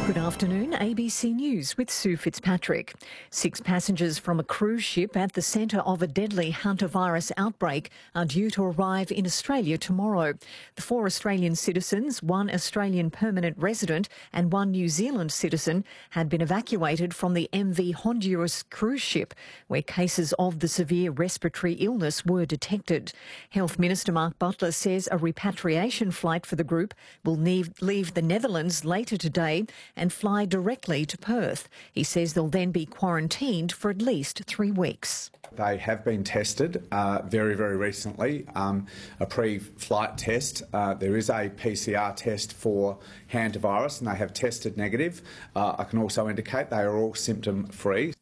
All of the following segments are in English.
Good afternoon, ABC News with Sue Fitzpatrick. 6 passengers from a cruise ship at the centre of a deadly hantavirus outbreak are due to arrive in Australia tomorrow. The 4 Australian citizens, 1 Australian permanent resident and 1 New Zealand citizen had been evacuated from the MV Honduras cruise ship, where cases of the severe respiratory illness were detected. Health Minister Mark Butler says a repatriation flight for the group will leave the Netherlands later today and fly directly to Perth. He says they'll then be quarantined for at least 3 weeks. They have been tested very, very recently, a pre-flight test. There is a PCR test for hantavirus and they have tested negative. I can also indicate they are all symptom-free.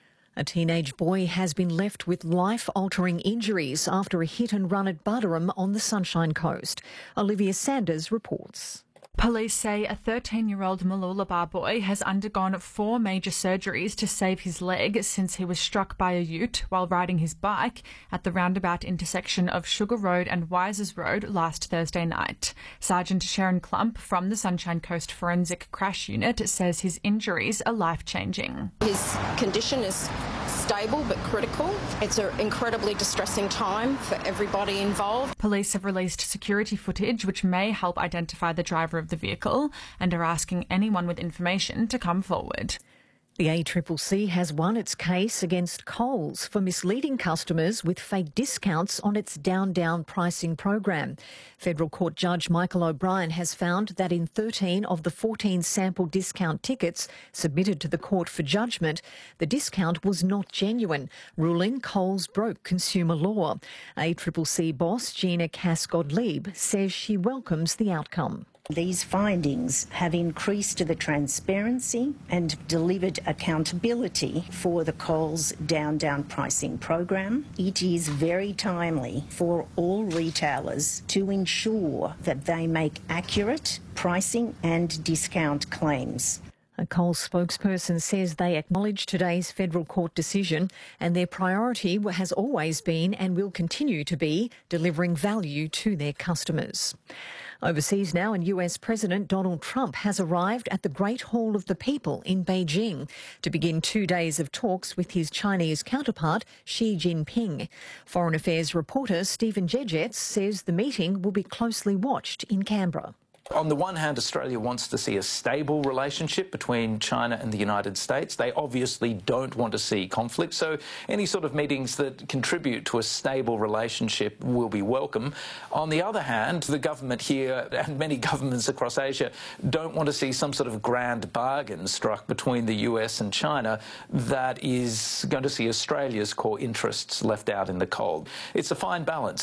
A teenage boy has been left with life-altering injuries after a hit and run at Buderim on the Sunshine Coast. Olivia Sanders reports. Police say a 13-year-old Mooloolaba boy has undergone 4 major surgeries to save his leg since he was struck by a ute while riding his bike at the roundabout intersection of Sugar Road and Wisers Road last Thursday night. Sergeant Sharon Clump from the Sunshine Coast Forensic Crash Unit says his injuries are life-changing. His condition is stable but critical. It's an incredibly distressing time for everybody involved. Police have released security footage which may help identify the driver of the vehicle and are asking anyone with information to come forward. The ACCC has won its case against Coles for misleading customers with fake discounts on its down pricing program. Federal Court Judge Michael O'Brien has found that in 13 of the 14 sample discount tickets submitted to the court for judgment, the discount was not genuine, ruling Coles broke consumer law. ACCC boss Gina Cass-Gottlieb says she welcomes the outcome. These findings have increased the transparency and delivered accountability for the Coles down pricing program. It is very timely for all retailers to ensure that they make accurate pricing and discount claims. A Coles spokesperson says they acknowledge today's federal court decision and their priority has always been and will continue to be delivering value to their customers. Overseas now, and US President Donald Trump has arrived at the Great Hall of the People in Beijing to begin 2 days of talks with his Chinese counterpart Xi Jinping. Foreign Affairs reporter Stephen Jejets says the meeting will be closely watched in Canberra. On the one hand, Australia wants to see a stable relationship between China and the United States. They obviously don't want to see conflict, so any sort of meetings that contribute to a stable relationship will be welcome. On the other hand, the government here and many governments across Asia don't want to see some sort of grand bargain struck between the US and China that is going to see Australia's core interests left out in the cold. It's a fine balance.